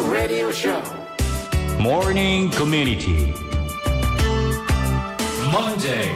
Radio Show Morning Community Monday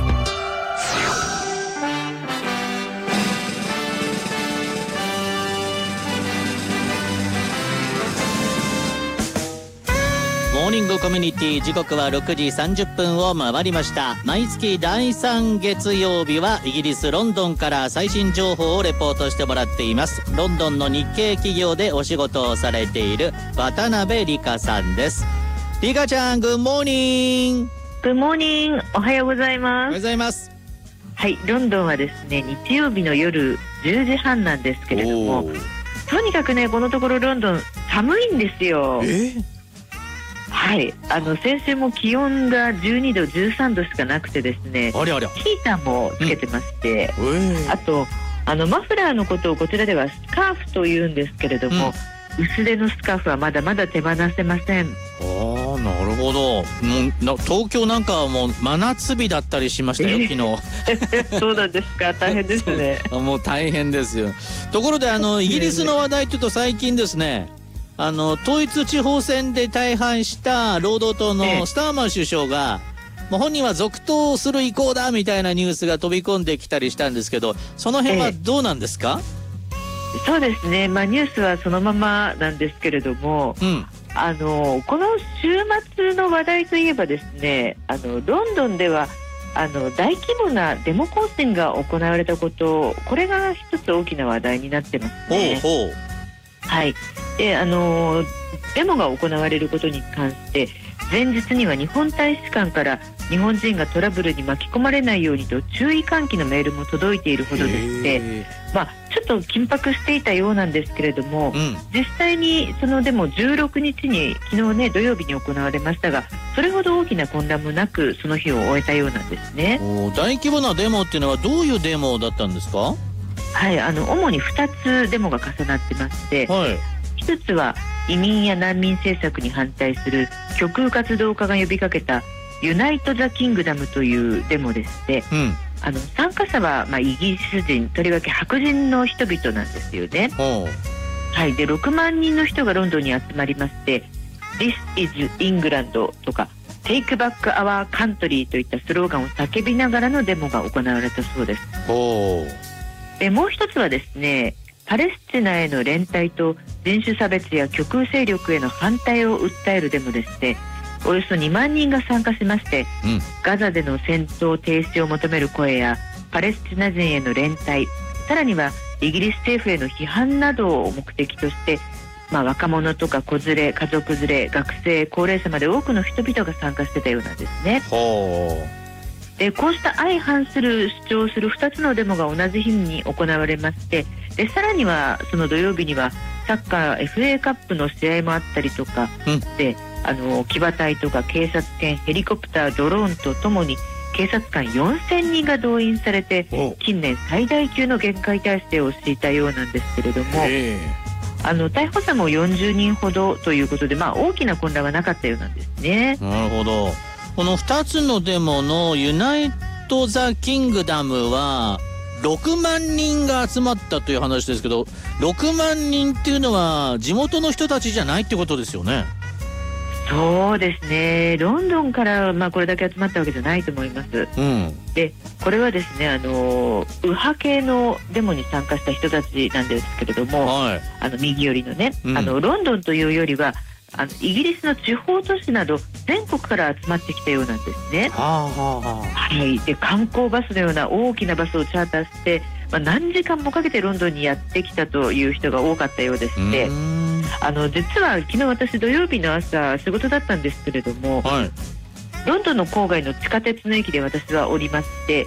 モーニングコミュニティ、時刻は6時30分を回りました。毎月第3月曜日はイギリスロンドンから最新情報をレポートしてもらっています。ロンドンの日系企業でお仕事をされている渡辺理香さんです。理香ちゃん、グッモーニング。 グッモーニング、おはようございおはようます。 ございます。 はい、ロンドンはですね、日曜日の夜10時半なんですけれども、とにかくね、このところロンドン寒いんですよ。はい、先週も気温が12度13度しかなくてですね、 ありゃりゃ、 ヒーターもつけてまして、あとマフラーのことをこちらではスカーフというんですけれども、薄手のスカーフはまだまだ手放せません。 なるほど。東京なんかはもう真夏日だったりしましたよ、昨日。 そうなんですか、大変ですね。 もう大変ですよ。ところでイギリスの話題というと、最近ですね、統一地方選で大敗した労働党のスターマー首相が、もう本人は続投する意向だみたいなニュースが飛び込んできたりしたんですけど、その辺はどうなんですか？ そうですね、ニュースはそのままなんですけれども、この週末の話題といえばですね、ロンドンでは大規模なデモ行進が行われたこと、これが一つ大きな話題になってますね。はい。で、デモが行われることに関して前日には日本大使館から日本人がトラブルに巻き込まれないようにと注意喚起のメールも届いているほどでして、ちょっと緊迫していたようなんですけれども、実際にそのデモ16日に昨日ね、土曜日に行われましたが、それほど大きな混乱もなくその日を終えたようなんですね。 大規模なデモっていうのはどういうデモだったんですか？ はい、主に2つデモが重なってまして、一つは移民や難民政策に反対する極右活動家が呼びかけたユナイト・ザ・キングダムというデモでして、参加者はイギリス人、とりわけ白人の人々なんですよね。はい、で6万人の人がロンドンに集まりまして、 This is England とか Take back our country といったスローガンを叫びながらのデモが行われたそうです。でもう一つはですね、パレスチナへの連帯と人種差別や極右勢力への反対を訴えるデモでして、およそ2万人が参加しまして、ガザでの戦闘停止を求める声やパレスチナ人への連帯、さらにはイギリス政府への批判などを目的として、若者とか子連れ、家族連れ、学生、高齢者まで多くの人々が参加してたようなんですね。でこうした相反する主張する2つのデモが同じ日に行われまして、でさらにはその土曜日にはサッカー FA カップの試合もあったりとか、で騎馬隊とか警察犬、ヘリコプター、ドローンとともに警察官4000人が動員されて、近年最大級の厳戒態勢を敷いたようなんですけれども、逮捕者も40人ほどということで、大きな混乱はなかったようなんですね。 なるほど。この2つのデモのユナイト・ザ・キングダムは6万人が集まったという話ですけど、6万人っていうのは地元の人たちじゃないってことですよね。 そうですね、ロンドンからこれだけ集まったわけじゃないと思います。でこれはですね、右派系のデモに参加した人たちなんですけれども、右寄りのね、ロンドンというよりはイギリスの地方都市など全国から集まってきたようなんですね。で観光バスのような大きなバスをチャーターして、何時間もかけてロンドンにやってきたという人が多かったようでして、実は昨日私土曜日の朝仕事だったんですけれども、ロンドンの郊外の地下鉄の駅で私は降りまして、